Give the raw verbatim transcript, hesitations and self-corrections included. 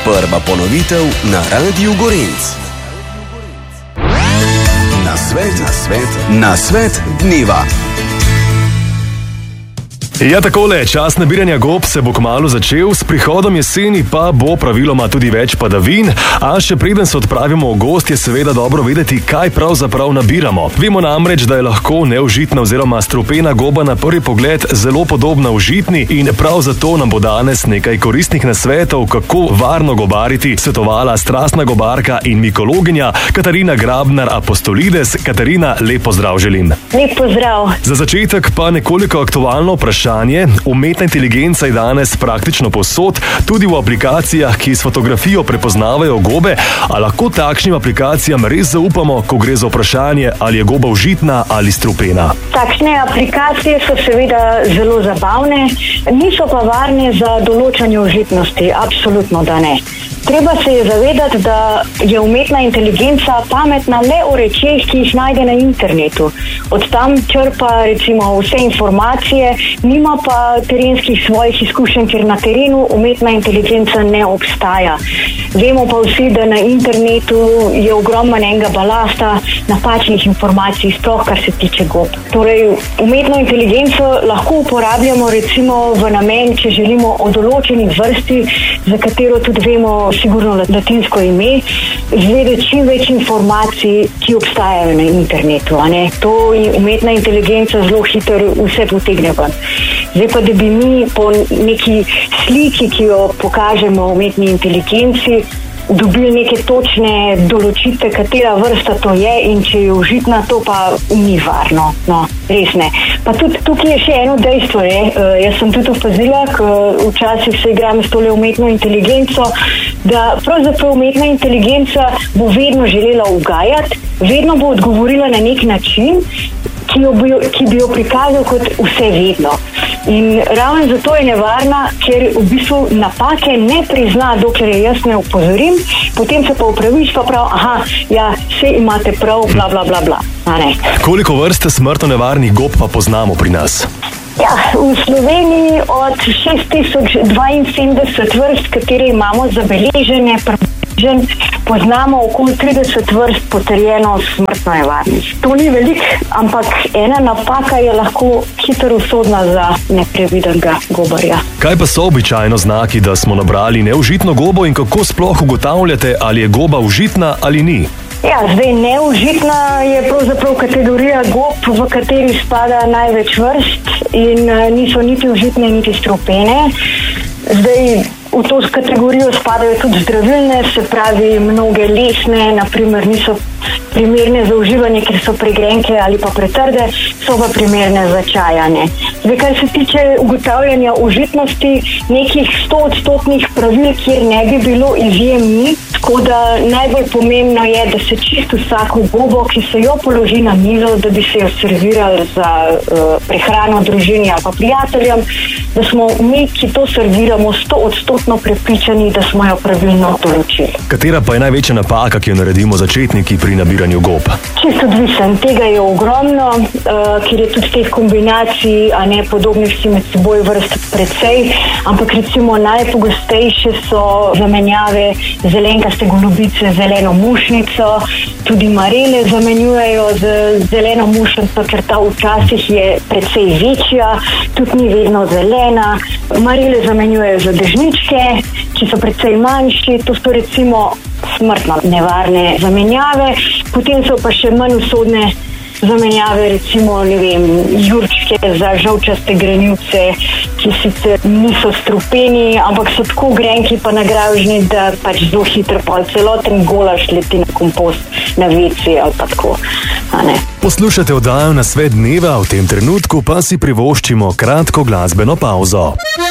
Prva ponovitev na Radiu Gorenc. Na svet, na svet, na svet dneva. Ja, takole, čas nabiranja gob se bo kmalu začel, s prihodom jeseni pa bo praviloma tudi več padavin, a še preden se odpravimo v gozd, je seveda dobro vedeti, kaj pravzaprav nabiramo. Vemo namreč, da je lahko neužitna oziroma strupena goba na prvi pogled zelo podobna užitni in prav zato nam bo danes nekaj koristnih nasvetov, kako varno gobariti, svetovala strastna gobarka in mikologinja Katarina Grabnar Apostolides. Katarina, lep pozdrav želim. Lep pozdrav. Za začetek pa nekoliko aktualno vprašanje. Umetna inteligenca je danes praktično povsod, tudi v aplikacijah, ki s fotografijo prepoznavajo gobe. A lahko takšnim aplikacijam res zaupamo, ko gre za vprašanje, ali je goba užitna ali strupena? Takšne aplikacije so seveda zelo zabavne, niso pa varne za določanje užitnosti, absolutno da ne. Treba se je zavedati, da je umetna inteligenca pametna le o rečeh, ki jih najde na internetu. Od tam črpa recimo vse informacije, nima pa terenskih svojih izkušenj, ker na terenu umetna inteligenca ne obstaja. Vemo pa vsi, da na internetu je ogromno enega balasta, napačnih informacij, sploh kar se tiče gob. Torej, umetno inteligenco lahko uporabljamo recimo v namen, če želimo o določeni vrsti, za katero tudi vemo sigurno latinsko ime, zvedeti čim več informacij, ki obstajajo na internetu. A ne? To umetna inteligenca zelo hitro vse potegne ven. Zdaj pa, da bi mi po neki sliki, ki jo pokažemo umetni inteligenci, dobili neke točne določitve, katera vrsta to je in če je užitna, to pa ni varno. No, res ne. Pa tudi tukaj je še eno dejstvo, ne? Uh, jaz sem tudi opazila, ko včasih se igram s tole umetno inteligenco, da pravzaprav umetna inteligenca bo vedno želela ugajati, vedno bo odgovorila na nek način, ki, jo bi, ki bi jo prikazal kot vse vedno. In ravno zato je nevarna, ker v bistvu napake ne prizna, dokler je jaz ne opozorim, potem se pa upraviš, pa prav, aha, ja, vse imate prav, bla, bla, bla, bla. A ne. Koliko vrste smrtno nevarnih gob pa poznamo pri nas? Ja, v Sloveniji od šest tisoč dvainsedemdeset vrst, katere imamo zabeležene, poznamo okoli trideset vrst potrjeno smrtno nevarnih. To ni veliko, ampak ena napaka je lahko hitro usodna za neprevidenega gobarja. Kaj pa so običajno znaki, da smo nabrali neužitno gobo in kako sploh ugotavljate, ali je goba užitna ali ni? Ja, zdaj neužitna je pravzaprav kategorija gob, v kateri spada največ vrst in niso niti užitne, niti strupene. Zdaj, v to kategorijo spadajo tudi zdravilne, se pravi mnoge lesne, naprimer niso primerne za uživanje, ker so pregrenke ali pa pretrde, so pa primerne za čajanje. Zdaj, kar se tiče ugotavljanja užitnosti, nekih stoodstotnih pravil, kjer ne bi bilo izjemni, tako da najbolj pomembno je, da se čisto vsako gobo, ki se jo položi na mizo, da bi se jo servirali za uh, prehrano družini ali pa prijateljem, da smo mi, ki to serviramo, stoodstotno prepričani, da smo jo pravilno določili. Katera pa je največja napaka, ki jo naredimo začetniki pri nabiranju gob? Čisto odvisen. Tega je ogromno, uh, ker je tudi teh kombinacij, a ne podobnih si med seboj vrst precej, ampak recimo najpogostejše so zamenjave zelenkaste golubice, zeleno mušnico, tudi marele zamenjujejo z zeleno mušnico, ker ta včasih je precej večja, tudi ni vedno zelena. Marele zamenjujejo za dežničke, ki so precej manjši, to so recimo smrtno nevarne zamenjave, potem so pa še manj usodne zamenjave, recimo, ne vem, jurčke za žolčaste grenivce, ki sicer niso strupeni, ampak so tako grenki pa nagravžni, da pač zelo hitro pa celoten golaž leti na kompost, na vece ali pa tako. A ne. Poslušate oddajo Na svet dneva, v tem trenutku pa si privoščimo kratko glasbeno pauzo.